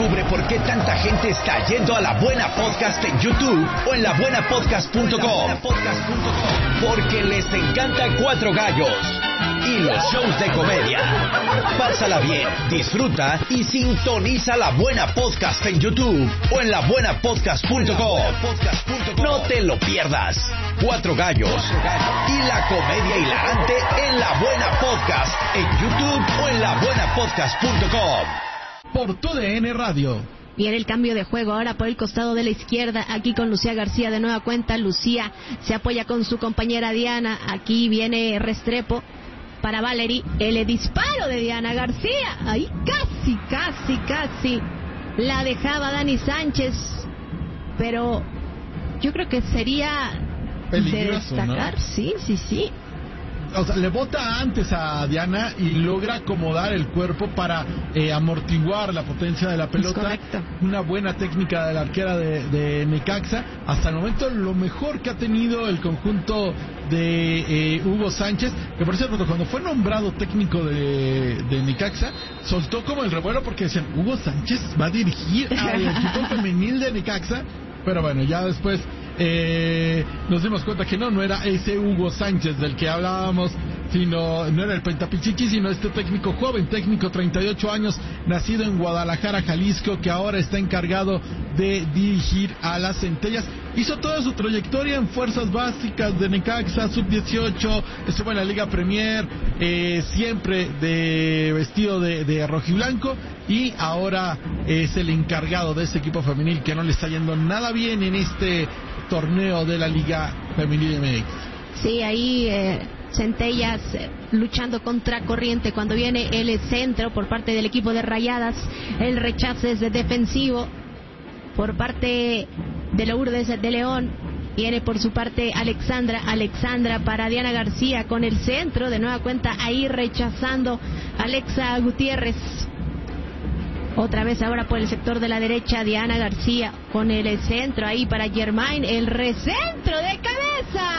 Descubre por qué tanta gente está yendo a La Buena Podcast en YouTube o en labuenapodcast.com. Porque les encanta Cuatro Gallos y los shows de comedia. Pásala bien, disfruta y sintoniza La Buena Podcast en YouTube o en labuenapodcast.com. No te lo pierdas. Cuatro Gallos y la comedia hilarante en La Buena Podcast en YouTube o en labuenapodcast.com. Por TUDN Radio. Viene el cambio de juego ahora por el costado de la izquierda, aquí con Lucía García de nueva cuenta. Lucía se apoya con su compañera Diana, aquí viene Restrepo para Valerie, el disparo de Diana García, ahí casi la dejaba Dani Sánchez, pero yo creo que sería peligroso, de destacar, ¿no? Sí. O sea, le bota antes a Diana y logra acomodar el cuerpo para amortiguar la potencia de la pelota. Es correcto. Una buena técnica de la arquera de Necaxa. Hasta el momento lo mejor que ha tenido el conjunto de Hugo Sánchez, que por cierto cuando fue nombrado técnico de Necaxa soltó como el revuelo porque decían Hugo Sánchez va a dirigir al equipo femenil de Necaxa, pero bueno, ya después nos dimos cuenta que no era ese Hugo Sánchez del que hablábamos, no era el Pentapichichi, sino este técnico joven, técnico 38 años, nacido en Guadalajara, Jalisco, que ahora está encargado de dirigir a las Centellas. Hizo toda su trayectoria en fuerzas básicas de Necaxa, sub-18, estuvo en la Liga Premier, siempre de vestido de rojiblanco, y ahora es el encargado de ese equipo femenil que no le está yendo nada bien en este torneo de la Liga Femenil MX. Sí, ahí Centellas luchando contra corriente cuando viene el centro por parte del equipo de Rayadas. El rechazo es defensivo por parte de Lourdes de León. Viene por su parte Alexandra para Diana García con el centro, de nueva cuenta ahí rechazando Alexa Gutiérrez. Otra vez ahora por el sector de la derecha, Diana García con el centro ahí para Germain, el recentro de cabeza.